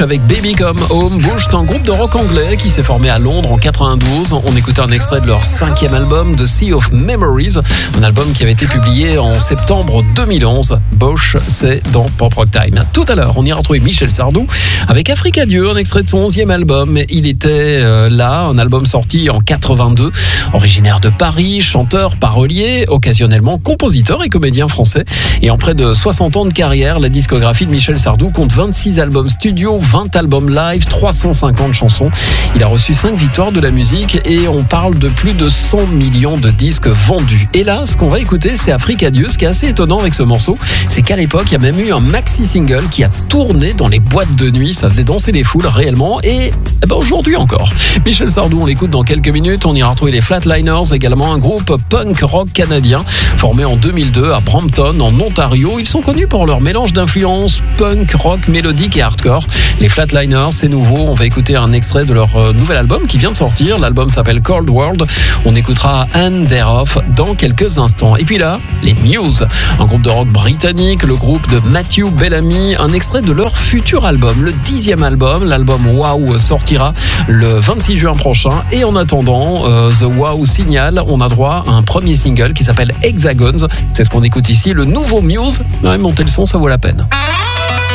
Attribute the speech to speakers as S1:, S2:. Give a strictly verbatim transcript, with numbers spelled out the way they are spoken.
S1: Bush avec Baby Come Home. Bush, c'est un groupe de rock anglais qui s'est formé à Londres en quatre-vingt-douze. On écoutait un extrait de leur cinquième album, The Sea of Memories, un album qui avait été publié en septembre deux mille onze. Bush, c'est dans Pop Rock Time. Tout à l'heure, on ira retrouver Michel Sardou avec Africa Dieu, un extrait de son onzième album. Il était euh, là, un album sorti en quatre-vingt-deux, originaire de Paris, chanteur, parolier, occasionnellement compositeur et comédien français. Et en près de soixante ans de carrière, la discographie de Michel Sardou compte vingt-six albums studio, vingt albums live, trois cent cinquante chansons. Il a reçu cinq victoires de la musique et on parle de plus de cent millions de disques vendus. Et là, ce qu'on va écouter, c'est Africa Dieu. Ce qui est assez étonnant avec ce morceau, c'est qu'à l'époque, il y a même eu un maxi-single qui a tourné dans les boîtes de nuit. Ça faisait danser les foules réellement et eh ben, aujourd'hui encore. Michel Sardou, on l'écoute dans quelques minutes. On ira retrouver les Flatliners, également un groupe punk rock canadien formé en deux mille deux à Brampton, en Ontario. Ils sont connus pour leur mélange d'influences punk, rock, mélodique et hardcore. Les Flatliners, c'est nouveau. On va écouter un extrait de leur nouvel album qui vient de sortir. L'album s'appelle Cold World. On écoutera And Thereof dans quelques instants. Et puis là, les Muse, un groupe de rock britannique, le groupe de Matthew Bellamy, un extrait de leur futur album, le dixième album. L'album Wow sortira le vingt-six juin prochain. Et en attendant, euh, The Wow Signal, on a droit à un premier single qui s'appelle Hexagons. C'est ce qu'on écoute ici, le nouveau Muse. Ouais, montez le son, ça vaut la peine.